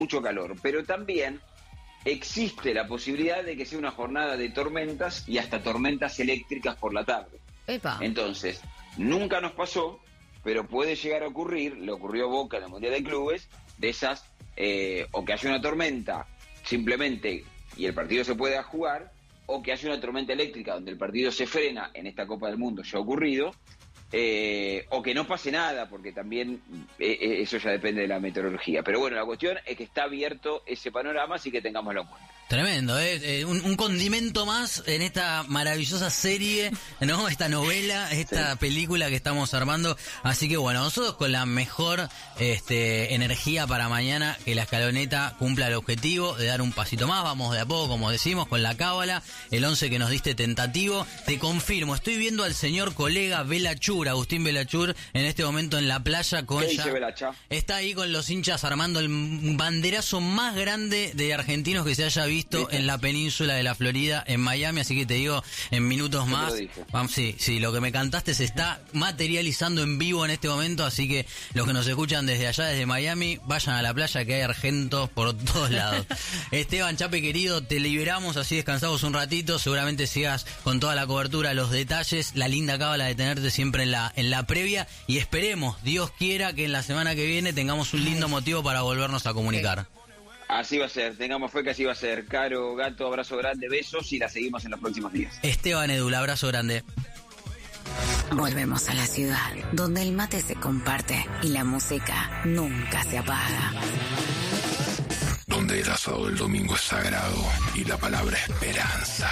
mucho calor, pero también existe la posibilidad de que sea una jornada de tormentas y hasta tormentas eléctricas por la tarde. Epa. Entonces, nunca nos pasó, pero puede llegar a ocurrir, le ocurrió a Boca en el Mundial de Clubes, de esas, o que haya una tormenta simplemente y el partido se pueda jugar, o que haya una tormenta eléctrica donde el partido se frena, en esta Copa del Mundo ya ha ocurrido, o que no pase nada, porque también eso ya depende de la meteorología. Pero bueno, la cuestión es que está abierto ese panorama, así que tengámoslo en cuenta. Tremendo, un condimento más en esta maravillosa serie, ¿no? Esta novela, esta película que estamos armando. Así que bueno, nosotros con la mejor energía para mañana, que la escaloneta cumpla el objetivo de dar un pasito más. Vamos de a poco, como decimos, con la cábala. El 11 que nos diste tentativo. Te confirmo, estoy viendo al señor colega Belachur, Agustín Belachur, en este momento en la playa con ¿Qué dice Belacha? Está ahí con los hinchas armando el banderazo más grande de argentinos que se haya visto en la península de la Florida, en Miami, así que te digo, en minutos más, vamos, sí, lo que me cantaste se está materializando en vivo en este momento, así que los que nos escuchan desde allá, desde Miami, vayan a la playa que hay argentos por todos lados. Esteban Chape querido, te liberamos, así descansamos un ratito, seguramente sigas con toda la cobertura, los detalles, la linda cábala de tenerte siempre en la previa, y esperemos, Dios quiera, que en la semana que viene tengamos un lindo motivo para volvernos a comunicar. Así va a ser, tengamos fe que así va a ser. Caro, Gato, abrazo grande, besos y la seguimos en los próximos días. Esteban Edul, abrazo grande. Volvemos a la ciudad, donde el mate se comparte y la música nunca se apaga. Donde el asado del domingo es sagrado y la palabra esperanza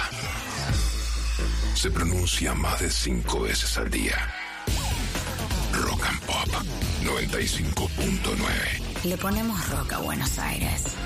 se pronuncia más de 5 veces al día. Rock and Pop 95.9. Le ponemos rock a Buenos Aires.